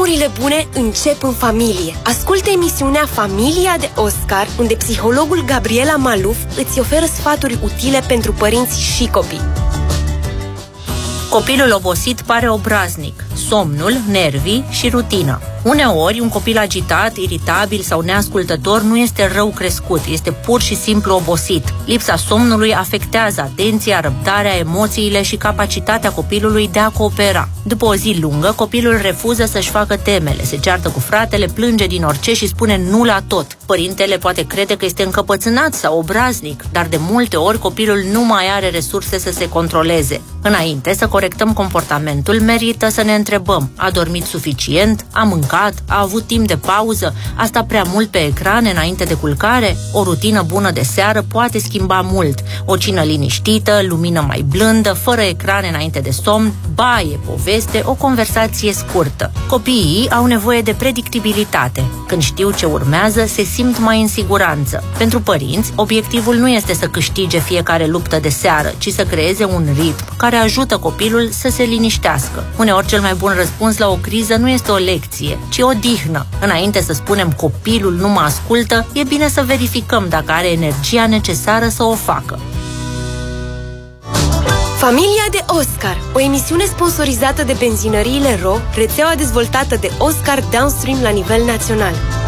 Drumurile bune încep în familie. Ascultă emisiunea Familia de Oscar, unde psihologul Gabriela Maluf îți oferă sfaturi utile pentru părinți și copii. Copilul obosit pare obraznic, somnul, nervii și rutina. Uneori, un copil agitat, iritabil sau neascultător nu este rău crescut, este pur și simplu obosit. Lipsa somnului afectează atenția, răbdarea, emoțiile și capacitatea copilului de a coopera. După o zi lungă, copilul refuză să-și facă temele, se ceartă cu fratele, plânge din orice și spune nu la tot. Părintele poate crede că este încăpățânat sau obraznic, dar de multe ori copilul nu mai are resurse să se controleze. Înainte să corectăm comportamentul, merită să ne întrebăm: a dormit suficient? A mâncat? A avut timp de pauză? A stat prea mult pe ecrane înainte de culcare? O rutină bună de seară poate schimba mult. O cină liniștită, lumină mai blândă, fără ecrane înainte de somn, baie, poveste, o conversație scurtă. Copiii au nevoie de predictibilitate. Când știu ce urmează, se simt mai în siguranță. Pentru părinți, obiectivul nu este să câștige fiecare luptă de seară, ci să creeze un ritm care ajută copilul să se liniștească. Uneori cel mai bun răspuns la o criză nu este o lecție, ci o dihnă. Înainte să spunem copilul nu mă ascultă, e bine să verificăm dacă are energia necesară să o facă. Familia de Oscar, o emisiune sponsorizată de benzinăriile RO, rețeaua dezvoltată de Oscar Downstream la nivel național.